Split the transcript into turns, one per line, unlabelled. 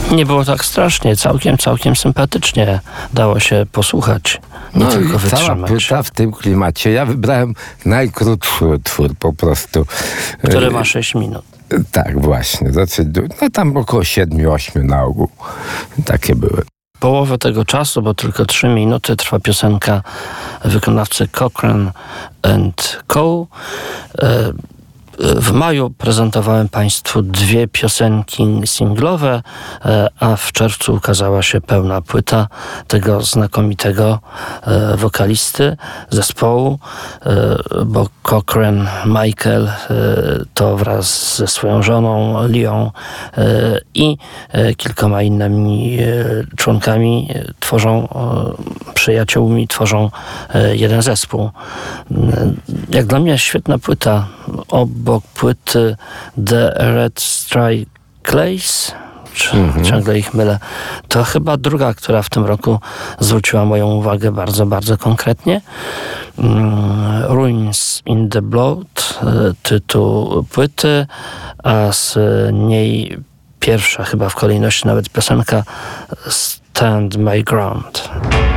Nie było tak strasznie, całkiem sympatycznie dało się posłuchać, nie tylko wytrzymać.
Cała płyta w tym klimacie. Ja wybrałem najkrótszy utwór po prostu.
Który ma 6 minut.
Tak, właśnie. Tam około 7-8 na ogół. Takie były.
Połowę tego czasu, bo tylko 3 minuty trwa piosenka wykonawcy Cochrane Co. W maju prezentowałem Państwu 2 piosenki singlowe, a w czerwcu ukazała się pełna płyta tego znakomitego wokalisty zespołu, bo Cochrane Michael to wraz ze swoją żoną Leon i kilkoma innymi członkami przyjaciółmi tworzą jeden zespół. Jak dla mnie świetna płyta. Obok płyty The Red Stripe Clays, ciągle ich mylę, to chyba druga, która w tym roku zwróciła moją uwagę bardzo, bardzo konkretnie. Ruins in the Blood, tytuł płyty, a z niej pierwsza chyba w kolejności nawet piosenka Stand My Ground.